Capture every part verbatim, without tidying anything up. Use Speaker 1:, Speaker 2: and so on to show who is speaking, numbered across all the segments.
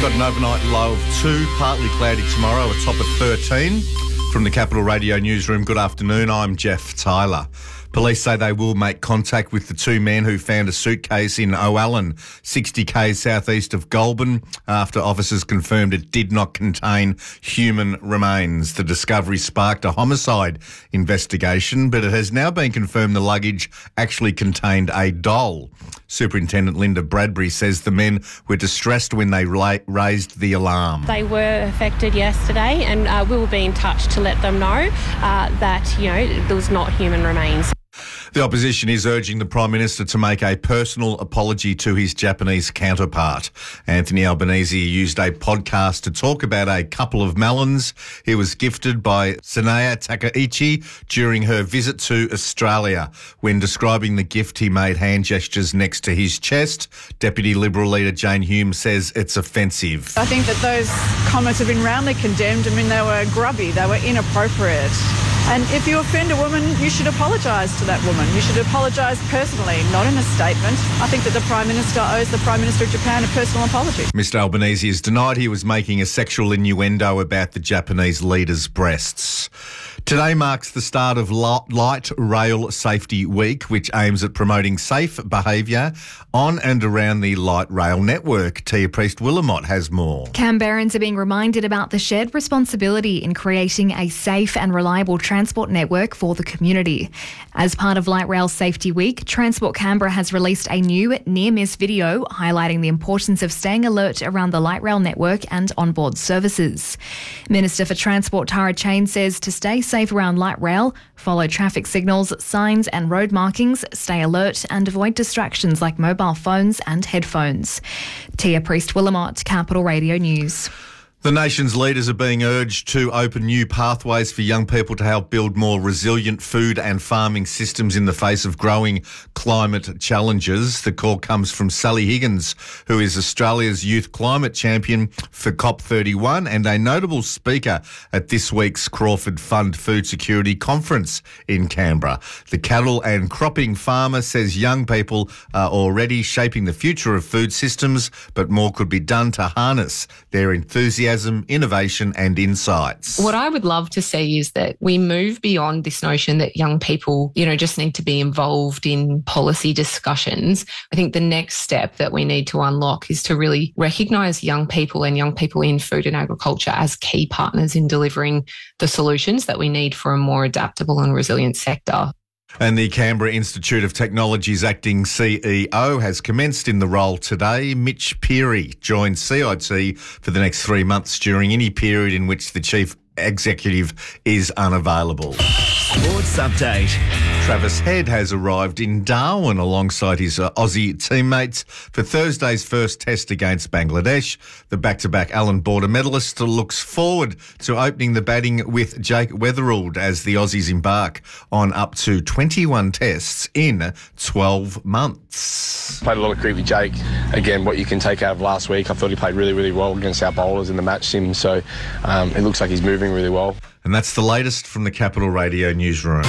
Speaker 1: Got an overnight low of two, partly cloudy tomorrow, a top of thirteen. From the Capital Radio newsroom, good afternoon, I'm Jeff Tyler. Police say they will make contact with the two men who found a suitcase in O'Allen, sixty kays southeast of Goulburn, after officers confirmed it did not contain human remains. The discovery sparked a homicide investigation, but it has now been confirmed the luggage actually contained a doll. Superintendent Linda Bradbury says the men were distressed when they ra- raised the alarm.
Speaker 2: They were affected yesterday, and uh, we will be in touch to let them know uh, that, you know, there was not human remains.
Speaker 1: The opposition is urging the Prime Minister to make a personal apology to his Japanese counterpart. Anthony Albanese used a podcast to talk about a couple of melons he was gifted by Sanaya Takaichi during her visit to Australia. When describing the gift, he made hand gestures next to his chest. Deputy Liberal leader Jane Hume says it's offensive.
Speaker 3: I think that those comments have been roundly condemned. I mean, they were grubby, they were inappropriate. And if you offend a woman, you should apologise to that woman. You should apologise personally, not in a statement. I think that the Prime Minister owes the Prime Minister of Japan a personal apology.
Speaker 1: Mister Albanese has denied he was making a sexual innuendo about the Japanese leader's breasts. Today marks the start of Light Rail Safety Week, which aims at promoting safe behaviour on and around the light rail network. Tia Priest-Willamot has more.
Speaker 4: Canberrans are being reminded about the shared responsibility in creating a safe and reliable transport network for the community. As part of Light Rail Safety Week, Transport Canberra has released a new near-miss video highlighting the importance of staying alert around the light rail network and onboard services. Minister for Transport Tara Chain says to stay safe around light rail, follow traffic signals, signs and road markings, stay alert and avoid distractions like mobile phones and headphones. Tia Priest-Willamot, Capital Radio News.
Speaker 1: The nation's leaders are being urged to open new pathways for young people to help build more resilient food and farming systems in the face of growing climate challenges. The call comes from Sally Higgins, who is Australia's Youth Climate Champion for COP thirty-one and a notable speaker at this week's Crawford Fund Food Security Conference in Canberra. The cattle and cropping farmer says young people are already shaping the future of food systems, but more could be done to harness their enthusiasm, innovation and insights.
Speaker 5: What I would love to see is that we move beyond this notion that young people, you know, just need to be involved in policy discussions. I think the next step that we need to unlock is to really recognise young people and young people in food and agriculture as key partners in delivering the solutions that we need for a more adaptable and resilient sector.
Speaker 1: And the Canberra Institute of Technology's acting C E O has commenced in the role today. Mitch Peary joins C I T for the next three months during any period in which the chief executive is unavailable.
Speaker 6: Sports update.
Speaker 1: Travis Head has arrived in Darwin alongside his uh, Aussie teammates for Thursday's first test against Bangladesh. The back-to-back Allan Border medalist looks forward to opening the batting with Jake Weatherald as the Aussies embark on up to twenty-one tests in twelve months.
Speaker 7: Played a lot of cricket with Jake. Again, what you can take out of last week, I thought he played really, really well against our bowlers in the match sim, so um, it looks like he's moving really well.
Speaker 1: And that's the latest from the Capital Radio newsroom.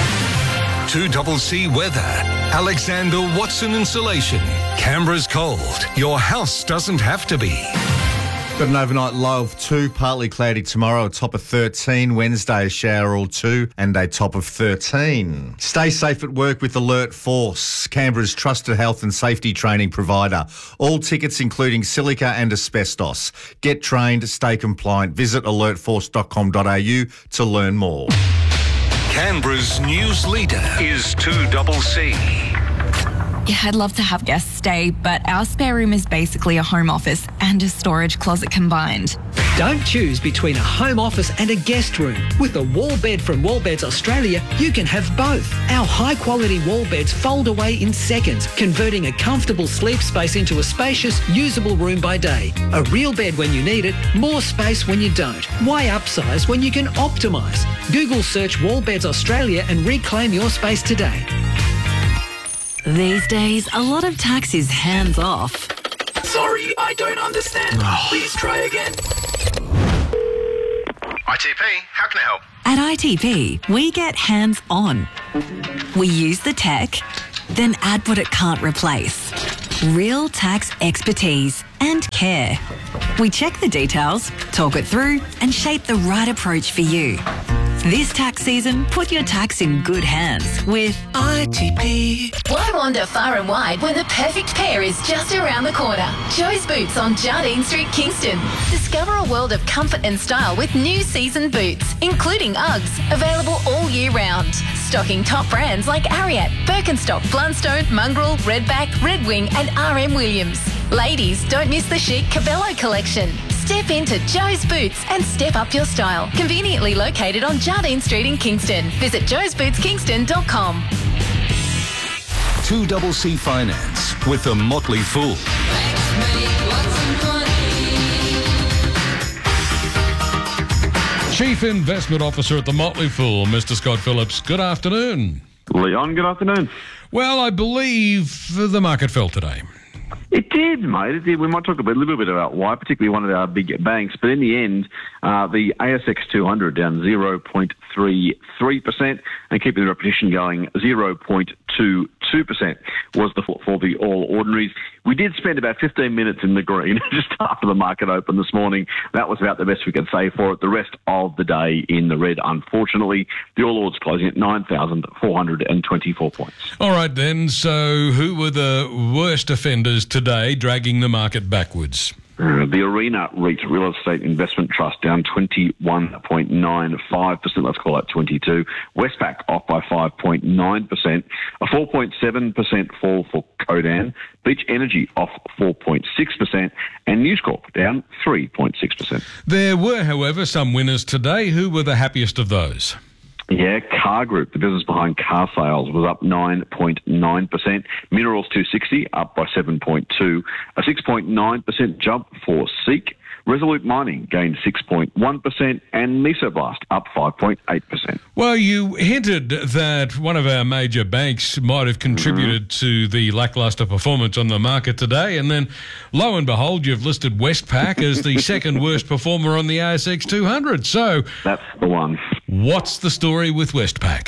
Speaker 6: two C C weather. Alexander Watson Insulation. Canberra's cold. Your house doesn't have to be.
Speaker 1: Got an overnight low of two, partly cloudy tomorrow, a top of thirteen. Wednesday, a shower or two, and a top of thirteen. Stay safe at work with Alert Force, Canberra's trusted health and safety training provider. All tickets, including silica and asbestos. Get trained, stay compliant. Visit alert force dot com dot a u to learn more.
Speaker 6: Canberra's news leader is two C C.
Speaker 8: Yeah, I'd love to have guests stay, but our spare room is basically a home office and a storage closet combined.
Speaker 9: Don't choose between a home office and a guest room. With a wall bed from Wallbeds Australia, you can have both. Our high-quality wall beds fold away in seconds, converting a comfortable sleep space into a spacious, usable room by day. A real bed when you need it, more space when you don't. Why upsize when you can optimise? Google search Wallbeds Australia and reclaim your space today.
Speaker 10: These days, a lot of tax is hands off.
Speaker 11: Sorry, I don't understand. Please try again.
Speaker 12: I T P, how can I help?
Speaker 10: At I T P, we get hands on. We use the tech, then add what it can't replace. Real tax expertise and care. We check the details, talk it through, and shape the right approach for you. This tax season, put your tax in good hands with I T P.
Speaker 13: Why wander far and wide when the perfect pair is just around the corner? Joe's Boots on Jardine Street, Kingston. Discover a world of comfort and style with new season boots, including Uggs, available all year round. Stocking top brands like Ariat, Birkenstock, Blundstone, Mongrel, Redback, Red Wing and R M Williams. Ladies, don't miss the chic Cabello collection. Step into Joe's Boots and step up your style. Conveniently located on Jardine Street in Kingston. Visit joes boots kingston dot com.
Speaker 6: two C C Finance with the Motley Fool.
Speaker 14: Chief Investment Officer at the Motley Fool, Mister Scott Phillips. Good afternoon.
Speaker 15: Leon, good afternoon.
Speaker 14: Well, I believe the market fell today.
Speaker 15: It did, mate. It did. We might talk a, bit, a little bit about why, particularly one of our big banks. But in the end, uh, the A S X two hundred down zero point three three percent and keeping the repetition going zero point two two percent was the for the All Ordinaries. We did spend about fifteen minutes in the green just after the market opened this morning. That was about the best we could say for it. The rest of the day in the red, unfortunately. The All Ords closing at nine thousand four hundred twenty-four points.
Speaker 14: All right, then. So who were the worst offenders today, dragging the market backwards?
Speaker 15: Uh, the Arena REIT Real Estate Investment Trust down twenty-one point nine five percent, let's call that twenty-two. Westpac off by five point nine percent. A four point seven percent fall for Codan. Beach Energy off four point six percent. And News Corp down three point six percent.
Speaker 14: There were, however, some winners today. Who were the happiest of those?
Speaker 15: Yeah, Car Group, the business behind car sales, was up nine point nine percent. Minerals two sixty up by seven point two. A six point nine percent jump for Seek. Resolute Mining gained six point one percent and Mesoblast up five point eight percent.
Speaker 14: Well, you hinted that one of our major banks might have contributed mm-hmm. to the lacklustre performance on the market today, and then lo and behold, you've listed Westpac as the second worst performer on the A S X two hundred. So
Speaker 15: that's the one.
Speaker 14: What's the story with Westpac?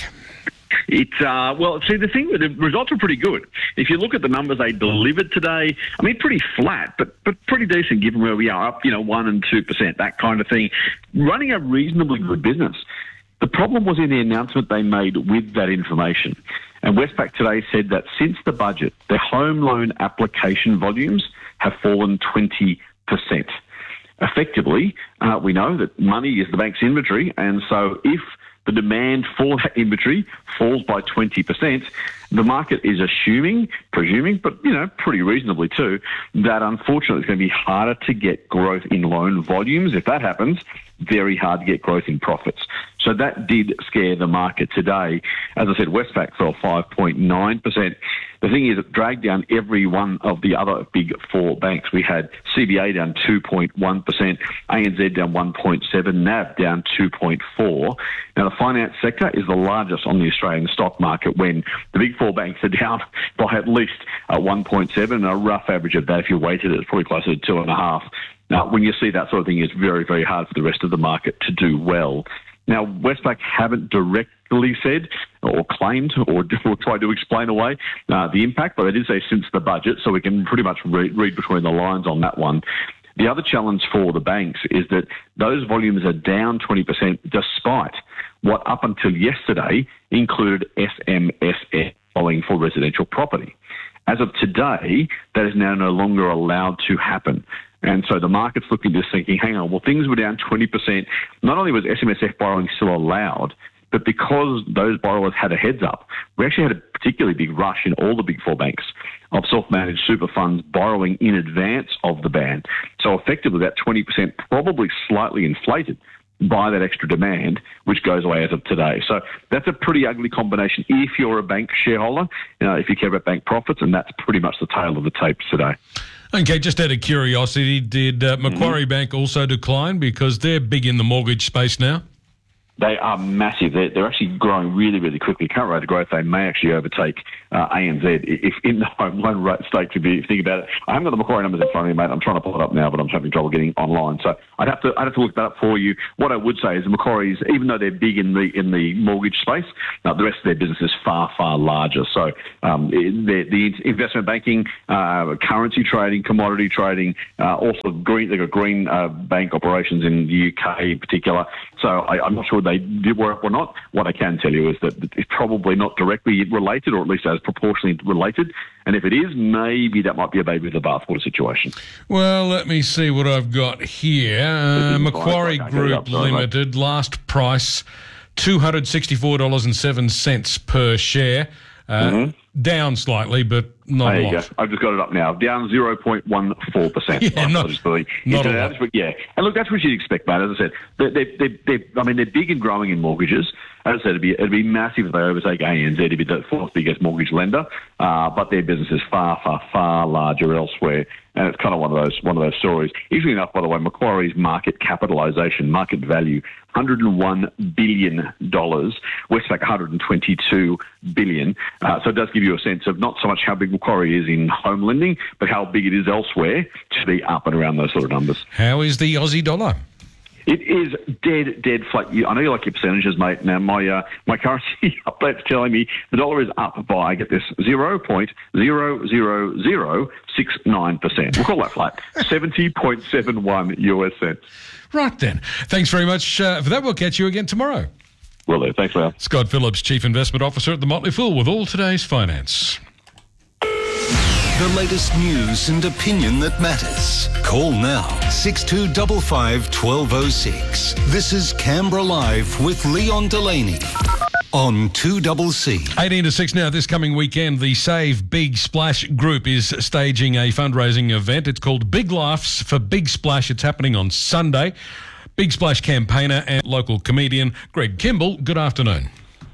Speaker 15: It uh, well, see, the thing, the results are pretty good. If you look at the numbers they delivered today, I mean, pretty flat, but but pretty decent given where we are, up, you know, one and two percent, that kind of thing. Running a reasonably good business. The problem was in the announcement they made with that information. And Westpac today said that since the budget, their home loan application volumes have fallen twenty percent. Effectively, uh, we know that money is the bank's inventory, and so if the demand for that inventory falls by twenty percent, the market is assuming, presuming, but, you know, pretty reasonably too, that unfortunately it's going to be harder to get growth in loan volumes. If that happens, very hard to get growth in profits. So that did scare the market today. As I said, Westpac fell five point nine percent. The thing is, it dragged down every one of the other big four banks. We had C B A down two point one percent, A N Z down one point seven, N A B down two point four. Now, the finance sector is the largest on the Australian stock market when the big four banks are down by at least uh, one point seven, and a rough average of that, if you weighted it, it's probably closer to two and a half. Now, when you see that sort of thing, it's very, very hard for the rest of the market to do well. Now, Westpac haven't directly said or claimed or, or tried to explain away uh, the impact, but they did say since the budget, so we can pretty much read, read between the lines on that one. The other challenge for the banks is that those volumes are down twenty percent despite what up until yesterday included S M S F following for residential property. As of today, that is now no longer allowed to happen. And so the market's looking at this thinking, hang on, well, things were down twenty percent. Not only was S M S F borrowing still allowed, but because those borrowers had a heads up, we actually had a particularly big rush in all the big four banks of self-managed super funds borrowing in advance of the ban. So effectively that twenty percent probably slightly inflated by that extra demand, which goes away as of today. So that's a pretty ugly combination if you're a bank shareholder, you know, if you care about bank profits, and that's pretty much the tale of the tape today.
Speaker 14: Okay, just out of curiosity, did uh, Macquarie mm-hmm. Bank also decline because they're big in the mortgage space now?
Speaker 15: They are massive. They're, they're actually growing really, really quickly. Current rate of growth, they may actually overtake uh, A N Z if in the home loan rate stake. To be, if you think about it, I haven't got the Macquarie numbers in front of me, mate. I'm trying to pull it up now, but I'm having trouble getting online. So I'd have to, I'd have to look that up for you. What I would say is the Macquarie's, even though they're big in the in the mortgage space, uh, the rest of their business is far, far larger. So um, the, the investment banking, uh, currency trading, commodity trading, uh, also green. They've got green uh, bank operations in the U K in particular. So I, I'm not sure they did work or not. What I can tell you is that it's probably not directly related, or at least as proportionally related. And if it is, maybe that might be a baby with a bathwater situation.
Speaker 14: Well, let me see what I've got here. Uh, Macquarie Group up, sorry, Limited, mate. Last price, two hundred sixty-four dollars and seven cents per share. Uh, mm-hmm. Down slightly, but not
Speaker 15: there
Speaker 14: a lot.
Speaker 15: You go. I've just got it up now. Down zero point one four percent.
Speaker 14: Yeah, not, not a lot.
Speaker 15: But yeah. And look, that's what you'd expect, mate. As I said, they're, they're, they're, I mean, they're big and growing in mortgages. As I said, it'd be, it'd be massive if they overtake A N Z to be the fourth biggest mortgage lender. Uh, but their business is far, far, far larger elsewhere. And it's kind of one of those one of those stories. Easily enough, by the way, Macquarie's market capitalisation, market value, one hundred one billion dollars. Westpac, one hundred twenty-two billion dollars. Uh, so it does give you a sense of not so much how big Macquarie is in home lending, but how big it is elsewhere to be up and around those sort of numbers.
Speaker 14: How is the Aussie dollar?
Speaker 15: It is dead, dead flat. I know you like your percentages, mate. Now, my uh, my currency update's telling me the dollar is up by, get this, zero point zero zero zero six nine percent. We'll call that flat. seventy point seven one U S cents.
Speaker 14: Right then. Thanks very much uh, for that. We'll catch you again tomorrow.
Speaker 15: Will do. Thanks, Val.
Speaker 14: Scott Phillips, Chief Investment Officer at the Motley Fool, with all today's finance.
Speaker 6: The latest news and opinion that matters. Call now, six two five five, one two zero six. This is Canberra Live with Leon Delaney on two C C.
Speaker 14: eighteen to six now. This coming weekend, the Save Big Splash group is staging a fundraising event. It's called Big Laughs for Big Splash. It's happening on Sunday. Big Splash campaigner and local comedian Greg Kimball, good afternoon.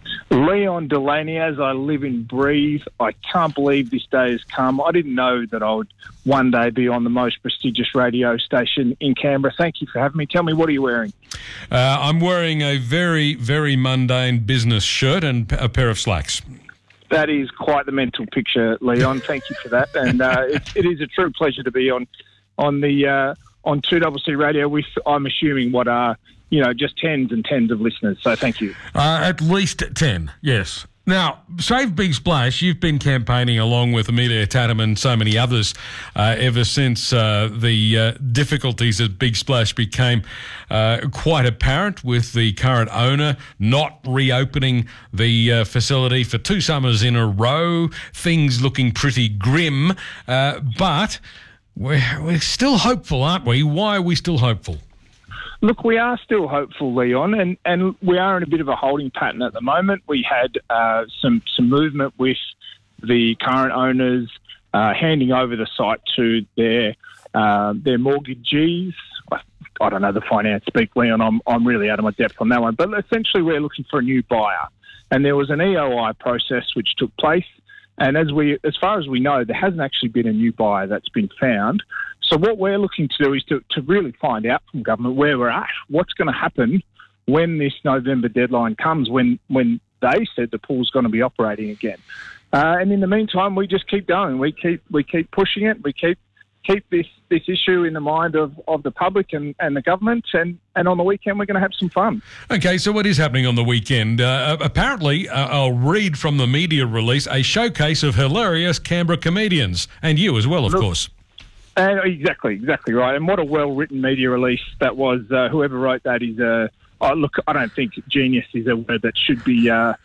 Speaker 16: Leon Delaney, as I live and breathe, I can't believe this day has come. I didn't know that I would one day be on the most prestigious radio station in Canberra. Thank you for having me. Tell me, what are you wearing?
Speaker 14: Uh, I'm wearing a very, very mundane business shirt and a pair of slacks.
Speaker 16: That is quite the mental picture, Leon. Thank you for that. And uh, it, it is a true pleasure to be on on the uh, on two C C Radio with, I'm assuming, what are, you know, just tens and tens of listeners. So thank you.
Speaker 14: Uh, at least ten, yes. Now, Save Big Splash, you've been campaigning along with Amelia Tatum and so many others uh, ever since uh, the uh, difficulties at Big Splash became uh, quite apparent, with the current owner not reopening the uh, facility for two summers in a row, things looking pretty grim. Uh, but we're, we're still hopeful, aren't we? Why are we still hopeful?
Speaker 16: Look, we are still hopeful, Leon, and, and we are in a bit of a holding pattern at the moment. We had uh, some some movement with the current owners uh, handing over the site to their uh, their mortgagees. I, I don't know the finance speak, Leon. I'm I'm really out of my depth on that one. But essentially, we're looking for a new buyer, and there was an E O I process which took place. And as we, as far as we know, there hasn't actually been a new buyer that's been found. So what we're looking to do is to, to really find out from government where we're at, what's going to happen when this November deadline comes, when when they said the pool's going to be operating again. Uh, and in the meantime, we just keep going. We keep we keep pushing it. We keep keep this, this issue in the mind of, of the public and, and the government. And, and on the weekend, we're going to have some fun.
Speaker 14: Okay, so what is happening on the weekend? Uh, apparently, uh, I'll read from the media release, a showcase of hilarious Canberra comedians. And you as well, of
Speaker 16: Look,
Speaker 14: course.
Speaker 16: Uh, exactly, exactly right. And what a well-written media release that was. Uh, whoever wrote that is a... Uh, oh, look, I don't think genius is a word that should be uh,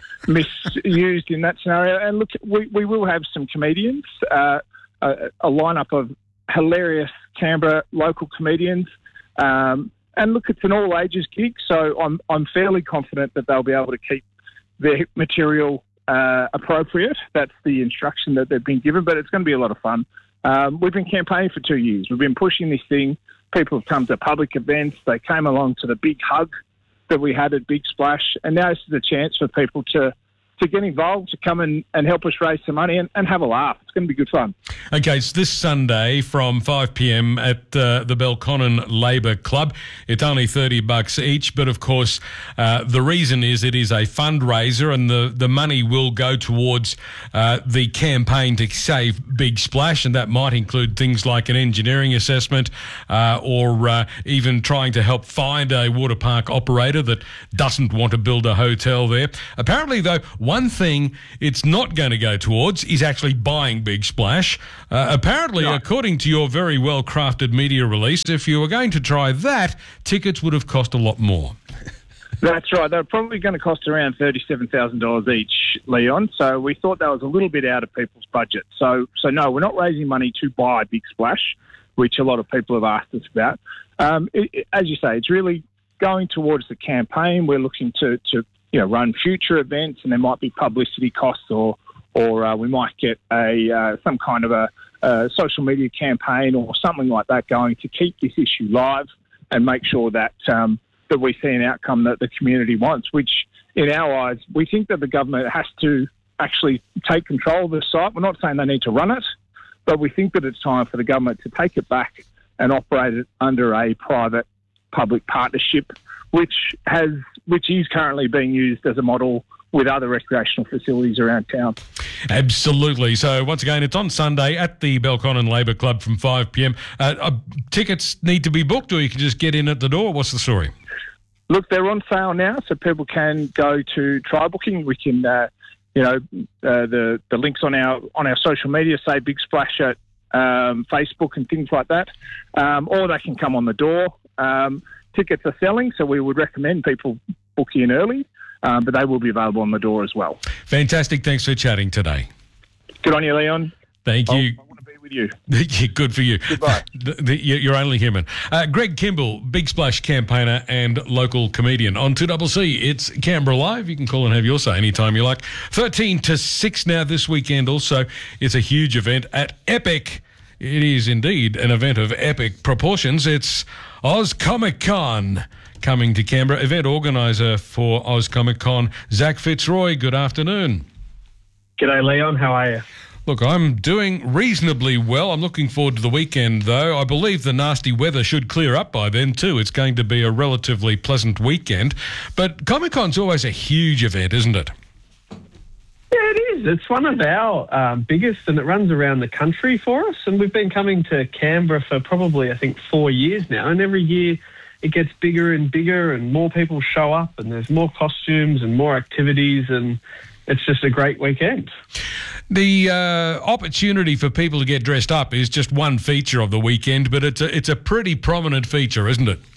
Speaker 16: misused in that scenario. And look, we, we will have some comedians, uh, a, a lineup of hilarious Canberra local comedians. Um, and look, it's an all-ages gig, so I'm I'm fairly confident that they'll be able to keep their material uh, appropriate. That's the instruction that they've been given, but it's going to be a lot of fun. Um, we've been campaigning for two years. We've been pushing this thing. People have come to public events. They came along to the big hug that we had at Big Splash, and now this is a chance for people to to get involved, to come and, and help us raise some money and, and have a laugh. It's going to be good fun.
Speaker 14: Okay, it's this Sunday from five p.m. at uh, the Belconnen Labour Club. It's only thirty bucks each, but of course, uh, the reason is it is a fundraiser, and the, the money will go towards uh, the campaign to save Big Splash, and that might include things like an engineering assessment uh, or uh, even trying to help find a water park operator that doesn't want to build a hotel there. Apparently, though, one thing it's not going to go towards is actually buying Big Splash. Uh, apparently, no. according to your very well-crafted media release, if you were going to try that, tickets would have cost a lot more.
Speaker 16: That's right. They're probably going to cost around thirty-seven thousand dollars each, Leon. So we thought that was a little bit out of people's budget. So, so no, we're not raising money to buy Big Splash, which a lot of people have asked us about. Um, it, it, as you say, it's really going towards the campaign. We're looking to, to you know, run future events, and there might be publicity costs, or or uh, we might get a uh, some kind of a, a social media campaign or something like that going to keep this issue live and make sure that um, that we see an outcome that the community wants, which in our eyes, we think that the government has to actually take control of the site. We're not saying they need to run it, but we think that it's time for the government to take it back and operate it under a private-public partnership, which has which is currently being used as a model with other recreational facilities around town.
Speaker 14: Absolutely. So once again, it's on Sunday at the Belconnen Labour Club from five p.m. Uh, uh, tickets need to be booked, or you can just get in at the door. What's the story?
Speaker 16: Look, they're on sale now, so people can go to try booking. We can, uh, you know, uh, the the links on our on our social media say Big Splash at um, Facebook and things like that, um, or they can come on the door. Um, tickets are selling, so we would recommend people book in early, um, but they will be available on the door as well.
Speaker 14: Fantastic. Thanks for chatting today.
Speaker 16: Good on you, Leon.
Speaker 14: Thank you.
Speaker 16: I'll, I want to be with you.
Speaker 14: Good for you.
Speaker 16: Goodbye.
Speaker 14: The, the, you're only human. Uh, Greg Kimball, Big Splash campaigner and local comedian. On two C C, it's Canberra Live. You can call and have your say anytime you like. thirteen to six now this weekend also. It's a huge event at Epic. It is indeed an event of epic proportions. It's Oz Comic Con coming to Canberra. Event organiser for Oz Comic Con, Zach Fitzroy. Good afternoon.
Speaker 17: G'day, Leon. How are you?
Speaker 14: Look, I'm doing reasonably well. I'm looking forward to the weekend, though. I believe the nasty weather should clear up by then, too. It's going to be a relatively pleasant weekend. But Comic-Con's always a huge event, isn't it?
Speaker 17: Yeah, it is. It's one of our um, biggest, and it runs around the country for us. And we've been coming to Canberra for probably, I think, four years now. And every year it gets bigger and bigger, and more people show up, and there's more costumes and more activities, and it's just a great weekend.
Speaker 14: The uh, opportunity for people to get dressed up is just one feature of the weekend, but it's a, it's a pretty prominent feature, isn't it?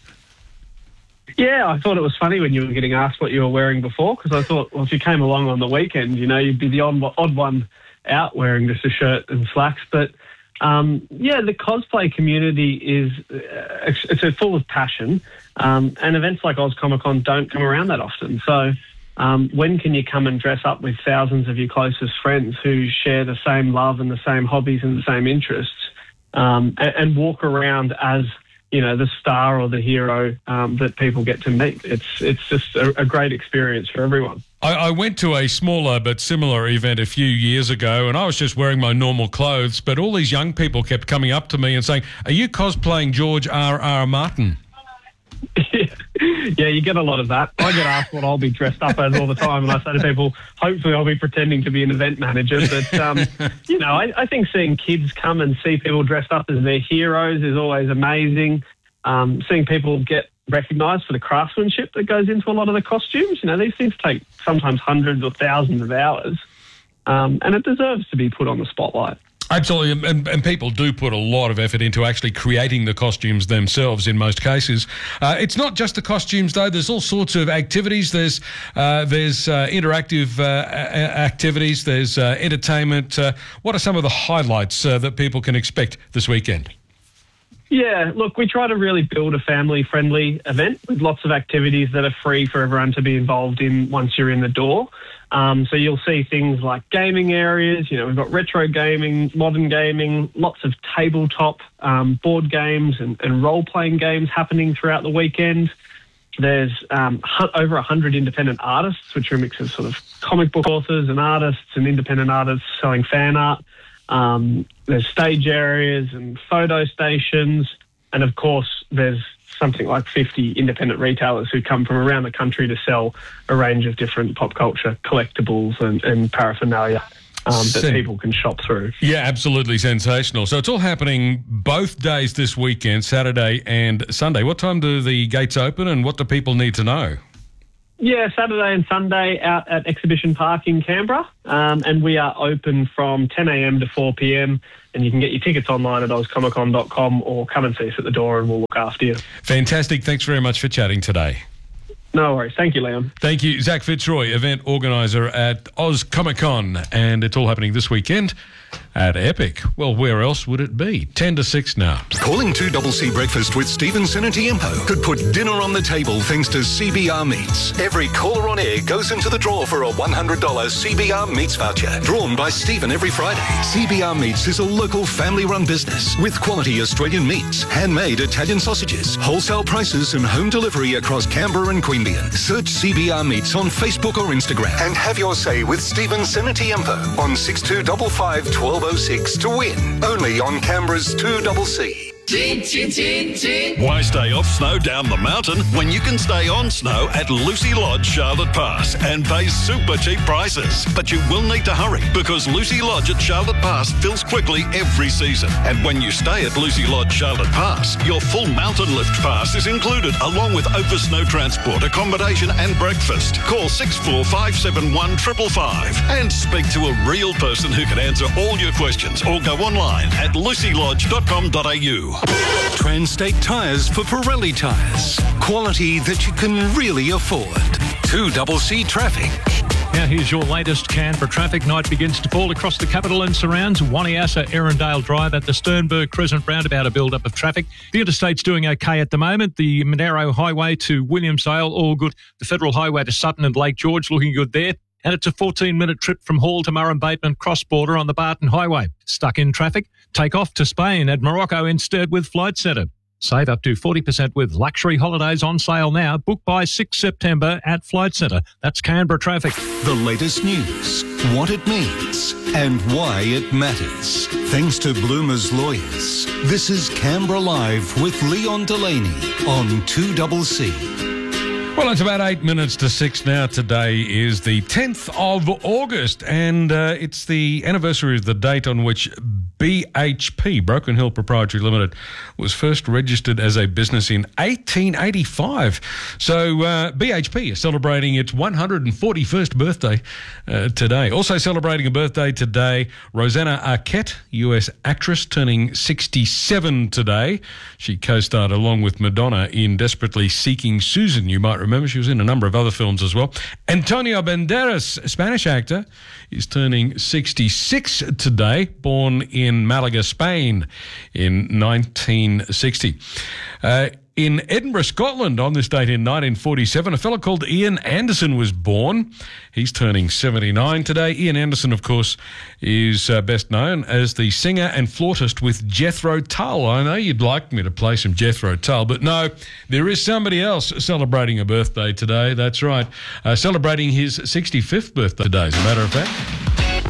Speaker 17: Yeah, I thought it was funny when you were getting asked what you were wearing before, because I thought, well, if you came along on the weekend, you know, you'd be the odd, odd one out wearing just a shirt and slacks. But, um, yeah, the cosplay community is uh, it's full of passion, um, and events like Oz Comic Con don't come around that often. So um, when can you come and dress up with thousands of your closest friends who share the same love and the same hobbies and the same interests, um, and, and walk around as, you know, the star or the hero um, that people get to meet? It's it's just a, a great experience for everyone.
Speaker 14: I, I went to a smaller but similar event a few years ago, and I was just wearing my normal clothes, but all these young people kept coming up to me and saying, "Are you cosplaying George R R. Martin?"
Speaker 17: Yeah, you get a lot of that. I get asked what I'll be dressed up as all the time, and I say to people, hopefully I'll be pretending to be an event manager. But, um, you know, I, I think seeing kids come and see people dressed up as their heroes is always amazing. Um, seeing people get recognised for the craftsmanship that goes into a lot of the costumes. You know, these things take sometimes hundreds or thousands of hours, um, and it deserves to be put on the spotlight.
Speaker 14: Absolutely, and, and people do put a lot of effort into actually creating the costumes themselves in most cases. Uh, it's not just the costumes, though. There's all sorts of activities. There's uh, there's uh, interactive uh, activities. There's uh, entertainment. Uh, what are some of the highlights uh, that people can expect this weekend?
Speaker 17: Yeah, look, we try to really build a family-friendly event with lots of activities that are free for everyone to be involved in once you're in the door. Um, so you'll see things like gaming areas. You know, we've got retro gaming, modern gaming, lots of tabletop um, board games and, and role-playing games happening throughout the weekend. There's um, hu- over one hundred independent artists, which are a mix of sort of comic book authors and artists and independent artists selling fan art. Um, there's stage areas and photo stations. And, of course, there's something like fifty independent retailers who come from around the country to sell a range of different pop culture collectibles and, and paraphernalia um, that
Speaker 14: Sen-
Speaker 17: people can shop through.
Speaker 14: Yeah, absolutely sensational. So it's all happening both days this weekend, Saturday and Sunday. What time do the gates open and what do people need to know?
Speaker 17: Yeah, Saturday and Sunday out at Exhibition Park in Canberra. Um, and we are open from ten a.m. to four p.m. And you can get your tickets online at oz comic con dot com or come and see us at the door and we'll look after you.
Speaker 14: Fantastic. Thanks very much for chatting today.
Speaker 17: No worries. Thank you, Liam.
Speaker 14: Thank you. Zach Fitzroy, event organiser at Oz Comic Con. And it's all happening this weekend at Epic. Well, where else would it be? ten to six now.
Speaker 6: Calling two C C Breakfast with Stephen Senatiempo could put dinner on the table thanks to C B R Meats. Every caller on air goes into the draw for a one hundred dollars C B R Meats voucher, drawn by Stephen every Friday. C B R Meats is a local family-run business with quality Australian meats, handmade Italian sausages, wholesale prices and home delivery across Canberra and Queanbeyan. Search C B R Meats on Facebook or Instagram and have your say with Stephen Senatiempo on six two five five, one two oh six to win. Only on Canberra's two C C.
Speaker 11: Chin, chin, chin, chin.
Speaker 18: Why stay off snow down the mountain when you can stay on snow at Lucy Lodge, Charlotte Pass and pay super cheap prices? But you will need to hurry because Lucy Lodge at Charlotte Pass fills quickly every season. And when you stay at Lucy Lodge, Charlotte Pass, your full mountain lift pass is included along with over snow transport, accommodation and breakfast. Call six four five seven one five five five and speak to a real person who can answer all your questions or go online at lucy lodge dot com dot a u.
Speaker 6: Transtate Tyres for Pirelli Tyres. Quality that you can really afford. two C C Traffic.
Speaker 19: Now here's your latest Canberra traffic. Night begins to fall across the capital and surrounds. Waniasa Erindale Drive at the Sternberg Crescent roundabout, a build-up of traffic. The interstate's doing okay at the moment. The Monaro Highway to Williamsdale, all good. The Federal Highway to Sutton and Lake George, looking good there. And it's a fourteen-minute trip from Hall to Murrumbateman cross-border on the Barton Highway. Stuck in traffic? Take off to Spain and Morocco instead with Flight Centre. Save up to forty percent with luxury holidays on sale now. Book by sixth September at Flight Centre. That's Canberra traffic.
Speaker 6: The latest news, what it means, and why it matters. Thanks to Bloomer's Lawyers. This is Canberra Live with Leon Delaney on two C C.
Speaker 14: Well, it's about eight minutes to six now. Today is the tenth of August, and uh, it's the anniversary of the date on which B H P, Broken Hill Proprietary Limited, was first registered as a business in eighteen eighty-five. So uh, B H P is celebrating its one hundred forty-first birthday uh, today. Also celebrating a birthday today, Rosanna Arquette, U S actress, turning sixty-seven today. She co-starred along with Madonna in Desperately Seeking Susan. You might remember she was in a number of other films as well. Antonio Banderas, Spanish actor, is turning sixty-six today, born in Malaga, Spain in nineteen sixty. Uh, in Edinburgh, Scotland, on this date in nineteen forty-seven, a fellow called Ian Anderson was born. He's turning seventy-nine today. Ian Anderson, of course, is uh, best known as the singer and flautist with Jethro Tull. I know you'd like me to play some Jethro Tull, but no, there is somebody else celebrating a birthday today. That's right, uh, celebrating his sixty-fifth birthday today, as a matter of fact.